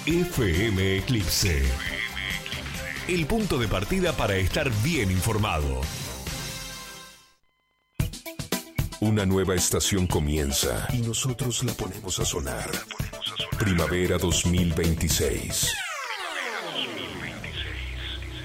FM Eclipse. El punto de partida para estar bien informado. Una nueva estación comienza y nosotros la ponemos a sonar. Primavera 2026.